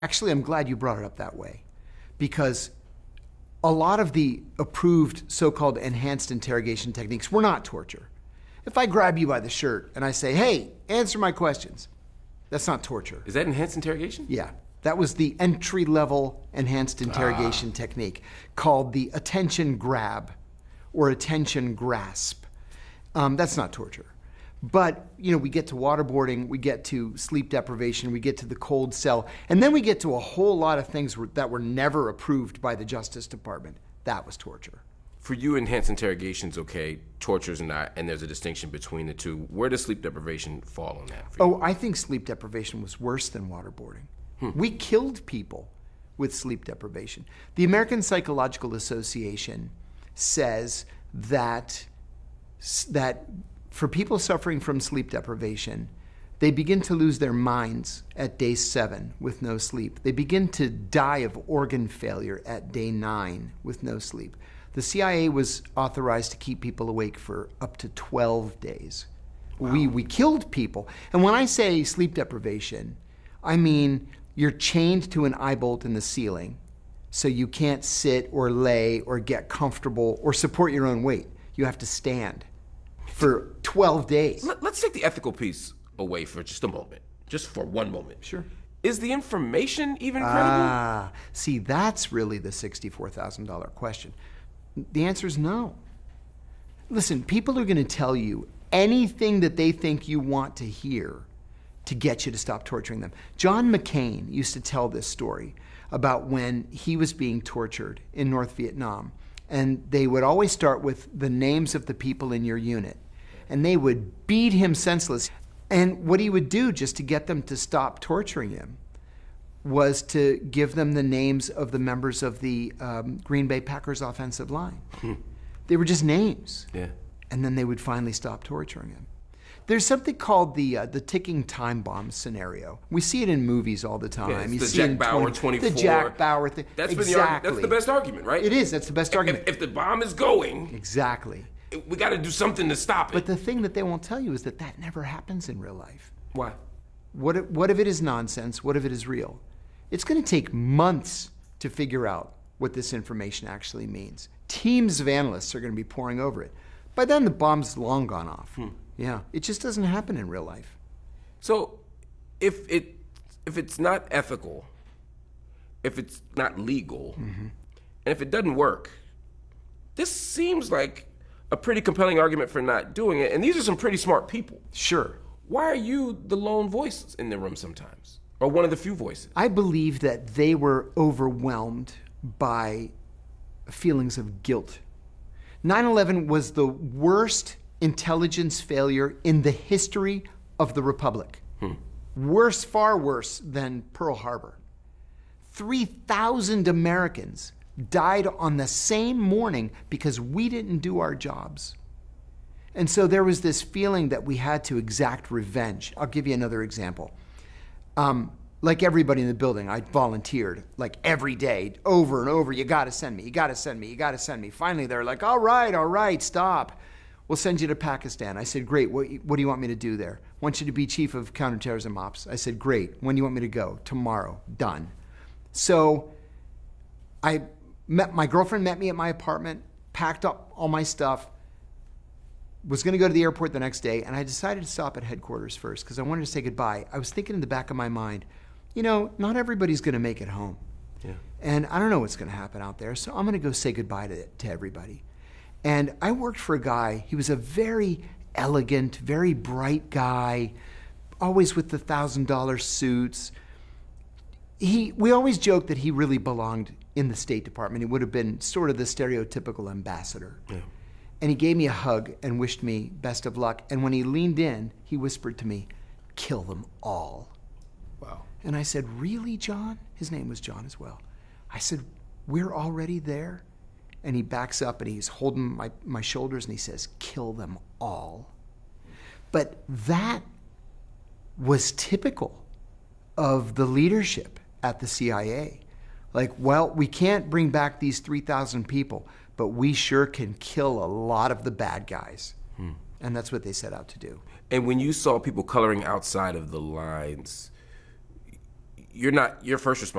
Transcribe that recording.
Actually, I'm glad you brought it up that way, because a lot of the approved so-called enhanced interrogation techniques were not torture. If I grab you by the shirt and I say, hey, answer my questions, that's not torture. Is that enhanced interrogation? Yeah. That was the entry-level enhanced interrogation technique called the attention grab or attention grasp. That's not torture. But, we get to waterboarding, we get to sleep deprivation, we get to the cold cell, and then we get to a whole lot of things that were never approved by the Justice Department. That was torture. For you, enhanced interrogation's okay, torture's not, and there's a distinction between the two. Where does sleep deprivation fall on that for you? I think sleep deprivation was worse than waterboarding. We killed people with sleep deprivation. The American Psychological Association says that for people suffering from sleep deprivation, they begin to lose their minds at day 7 with no sleep. They begin to die of organ failure at day 9 with no sleep. The CIA was authorized to keep people awake for up to 12 days. Wow. We killed people. And when I say sleep deprivation, I mean you're chained to an eye bolt in the ceiling, so you can't sit or lay or get comfortable or support your own weight. You have to stand for 12 days. Let's take the ethical piece away for just a moment, just for one moment. Sure. Is the information even credible? See, that's really the $64,000 question. The answer is no. Listen, people are going to tell you anything that they think you want to hear to get you to stop torturing them. John McCain used to tell this story about when he was being tortured in North Vietnam. And they would always start with the names of the people in your unit. And they would beat him senseless. And what he would do just to get them to stop torturing him was to give them the names of the members of the Green Bay Packers offensive line. They were just names. Yeah. And then they would finally stop torturing him. There's something called the ticking time bomb scenario. We see it in movies all the time. Yeah, you the see Jack it in Bauer 24. The Jack Bauer thing. That's exactly. That's the best argument, right? It is. That's the best argument. If the bomb is going, exactly, we got to do something to stop it. But the thing that they won't tell you is that never happens in real life. Why? What if it is nonsense? What if it is real? It's going to take months to figure out what this information actually means. Teams of analysts are going to be poring over it. By then, the bomb's long gone off. Yeah, it just doesn't happen in real life. So, if it's not ethical, if it's not legal, and if it doesn't work, this seems like a pretty compelling argument for not doing it. And these are some pretty smart people. Sure. Why are you the lone voice in the room sometimes, or one of the few voices? I believe that they were overwhelmed by feelings of guilt. 9/11 was the worst intelligence failure in the history of the Republic. Worse, far worse than Pearl Harbor. 3,000 Americans died on the same morning because we didn't do our jobs. And so there was this feeling that we had to exact revenge. I'll give you another example. Like everybody in the building, I volunteered like every day, over and over, you gotta send me, you gotta send me, you gotta send me. Finally, they're like, all right, stop. We'll send you to Pakistan. I said, great, what do you want me to do there? I want you to be chief of counterterrorism ops. I said, great, when do you want me to go? Tomorrow, done. So my girlfriend met me at my apartment, packed up all my stuff, was gonna go to the airport the next day, and I decided to stop at headquarters first because I wanted to say goodbye. I was thinking in the back of my mind, not everybody's gonna make it home. Yeah. And I don't know what's gonna happen out there, so I'm gonna go say goodbye to everybody. And I worked for a guy, he was a very elegant, very bright guy, always with the $1,000 suits. We always joked that he really belonged in the State Department. He would have been sort of the stereotypical ambassador. Yeah. And he gave me a hug and wished me best of luck. And when he leaned in, he whispered to me, kill them all. Wow. And I said, really, John? His name was John as well. I said, we're already there? And he backs up and he's holding my shoulders and he says, kill them all. But that was typical of the leadership at the CIA. Like, well, we can't bring back these 3,000 people, but we sure can kill a lot of the bad guys. And that's what they set out to do. And when you saw people coloring outside of the lines, your first response